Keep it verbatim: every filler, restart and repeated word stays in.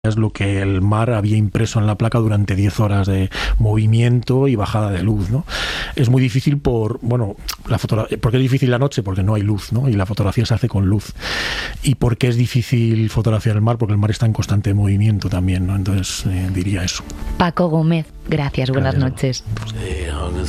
es lo que el mar había impreso en la placa durante diez horas de movimiento y bajada de luz, ¿no? Es muy difícil por, bueno, la fotografía, ¿por qué es difícil la noche? Porque no hay luz, ¿no? Y la fotografía se hace con luz. ¿Y por qué es difícil fotografiar el mar? Porque el mar está en constante movimiento también, ¿no? Entonces, eh, diría eso. Paco Gómez, gracias, buenas Gracias. noches. Pues, eh,